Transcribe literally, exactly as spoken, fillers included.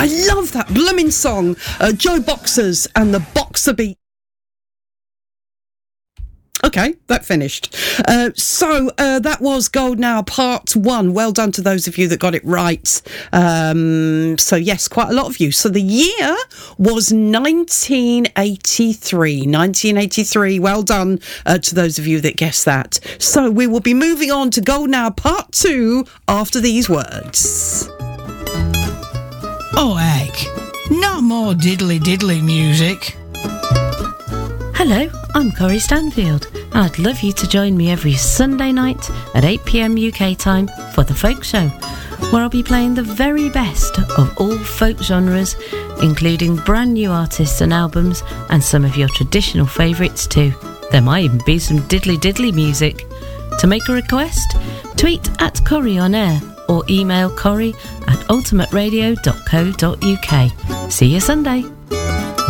I love that blooming song. Uh, Joe Boxers and the Boxer Beat. Okay, that finished. Uh, so uh, that was Golden Hour Part one. Well done to those of you that got it right. Um, so yes, quite a lot of you. So the year was nineteen eighty-three. nineteen eighty-three. Well done uh, to those of you that guessed that. So we will be moving on to Golden Hour Part two after these words. Oh, heck. Not more diddly diddly music. Hello, I'm Corrie Stanfield, and I'd love you to join me every Sunday night at eight p m U K time for The Folk Show, where I'll be playing the very best of all folk genres, including brand new artists and albums, and some of your traditional favourites too. There might even be some diddly diddly music. To make a request, tweet at Corrie on air or email Corrie at ultimate radio dot co dot uk. See you Sunday.